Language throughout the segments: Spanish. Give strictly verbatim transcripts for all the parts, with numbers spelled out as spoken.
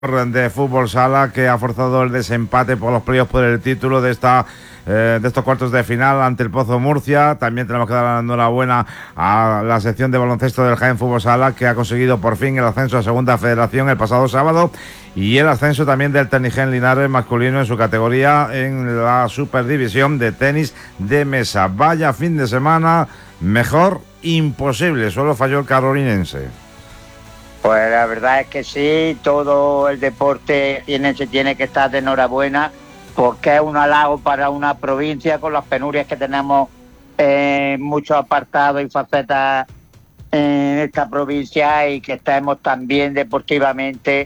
De fútbol sala que ha forzado el desempate por los playoffs por el título de esta eh, de estos cuartos de final ante el Pozo Murcia. También tenemos que dar la enhorabuena a la sección de baloncesto del Jaén Fútbol Sala, que ha conseguido por fin el ascenso a Segunda Federación el pasado sábado, y el ascenso también del Tecnigen Linares masculino en su categoría en la Superdivisión de tenis de mesa. Vaya fin de semana, mejor imposible, solo falló el carolinense. Pues la verdad es que sí, todo el deporte tiene, se tiene que estar de enhorabuena, porque es un halago para una provincia con las penurias que tenemos en muchos apartados y facetas en esta provincia, y que estemos también deportivamente,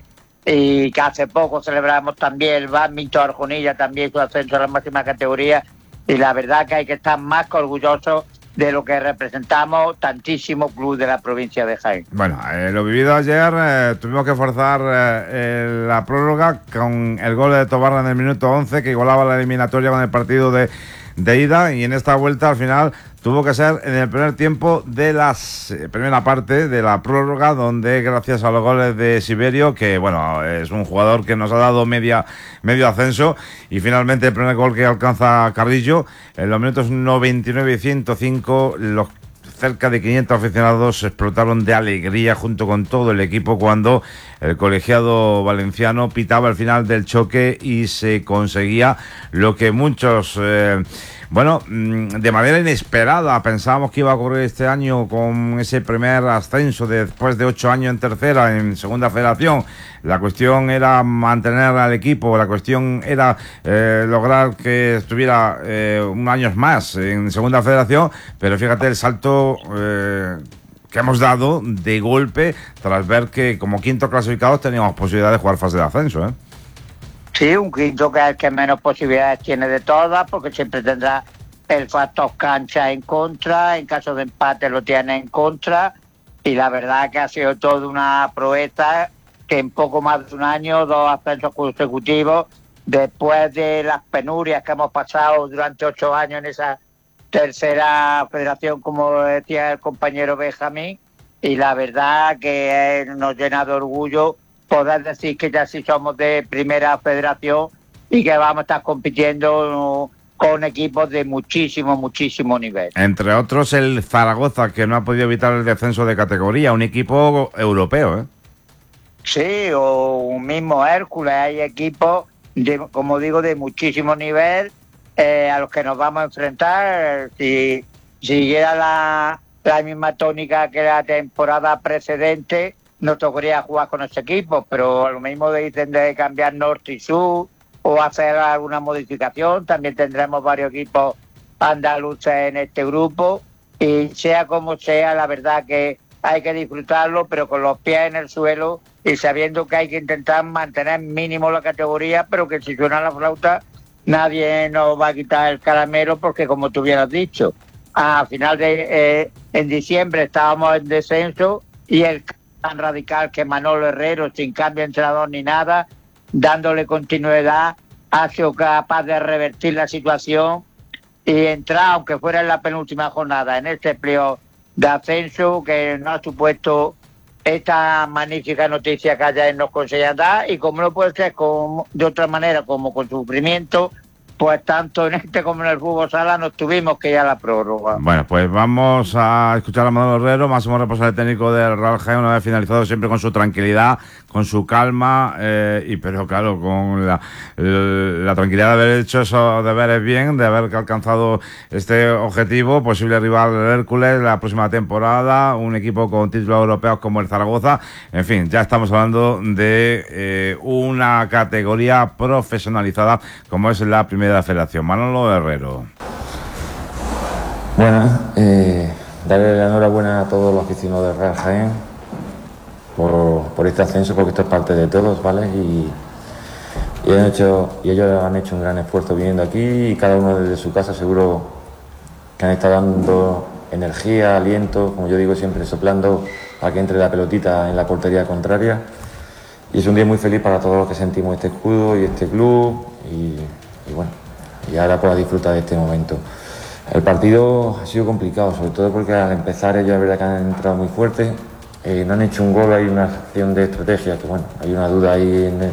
y que hace poco celebramos también el bádminton Arjonilla, también su ascenso a la máxima categoría, y la verdad que hay que estar más que orgullosos de lo que representamos tantísimo club de la provincia de Jaén. Bueno, eh, lo vivido ayer, eh, tuvimos que forzar eh, eh, la prórroga con el gol de Tobarra en el minuto once, que igualaba la eliminatoria con el partido de, de ida, y en esta vuelta al final tuvo que ser en el primer tiempo de la eh, primera parte de la prórroga, donde gracias a los goles de Siberio, que bueno, es un jugador que nos ha dado media medio ascenso, y finalmente el primer gol que alcanza Carrillo en los minutos noventa y nueve y ciento cinco, los cerca de quinientos aficionados explotaron de alegría junto con todo el equipo cuando el colegiado valenciano pitaba el final del choque y se conseguía lo que muchos, eh, bueno, de manera inesperada pensábamos que iba a ocurrir este año, con ese primer ascenso de, después de ocho años en tercera, en Segunda Federación. La cuestión era mantener al equipo, la cuestión era eh, lograr que estuviera eh, un año más en Segunda Federación, pero fíjate el salto eh, que hemos dado de golpe tras ver que como quinto clasificados teníamos posibilidad de jugar fase de ascenso, ¿eh? Sí, un quinto que es el que menos posibilidades tiene de todas, porque siempre tendrá el factor cancha en contra, en caso de empate lo tiene en contra, y la verdad que ha sido toda una proeza, que en poco más de un año, dos ascensos consecutivos, después de las penurias que hemos pasado durante ocho años en esa tercera federación, como decía el compañero Benjamín, y la verdad que nos llena de orgullo poder decir que ya sí somos de primera federación y que vamos a estar compitiendo con equipos de muchísimo, muchísimo nivel. Entre otros el Zaragoza, que no ha podido evitar el descenso de categoría, un equipo europeo, ¿eh? Sí, o un mismo Hércules, hay equipos, de, como digo, de muchísimo nivel eh, a los que nos vamos a enfrentar. Si siguiera la, la misma tónica que la temporada precedente, nos tocaría jugar con ese equipo, pero a lo mismo dicen de cambiar norte y sur o hacer alguna modificación. También tendremos varios equipos andaluces en este grupo, y sea como sea, la verdad que hay que disfrutarlo, pero con los pies en el suelo y sabiendo que hay que intentar mantener mínimo la categoría, pero que si suena la flauta nadie nos va a quitar el caramelo, porque como tú hubieras dicho, a final de eh, en diciembre estábamos en descenso, y el tan radical que Manolo Herrero, sin cambio de entrenador ni nada, dándole continuidad, ha sido capaz de revertir la situación y entrar, aunque fuera en la penúltima jornada, en este playoff de ascenso, que nos ha supuesto esta magnífica noticia que ayer nos conseguían dar, y como no puede ser con, de otra manera, como con sufrimiento, pues tanto en este como en el fútbol sala nos tuvimos que ir a la prórroga. Bueno, pues vamos a escuchar a Manolo Herrero, máximo responsable técnico del Real Jaén, una vez finalizado, siempre con su tranquilidad, con su calma, eh, y pero claro, con la, la tranquilidad de haber hecho esos deberes bien, de haber alcanzado este objetivo, posible rival del Hércules la próxima temporada, un equipo con títulos europeos como el Zaragoza. En fin, ya estamos hablando de eh, una categoría profesionalizada como es la primera de la Federación. Manolo Herrero. Bueno, eh, darle la enhorabuena a todos los aficionados del Real Jaén por, por este ascenso, porque esto es parte de todos, ¿vale? Y, y, han hecho, y ellos han hecho un gran esfuerzo viniendo aquí, y cada uno desde su casa seguro que han estado dando energía, aliento, como yo digo siempre, soplando para que entre la pelotita en la portería contraria. Y es un día muy feliz para todos los que sentimos este escudo y este club, y, y bueno, y ahora pues a disfrutar de este momento. El partido ha sido complicado, sobre todo porque al empezar ellos es verdad que han entrado muy fuerte, eh, no han hecho un gol, hay una acción de estrategia, que bueno, hay una duda ahí en,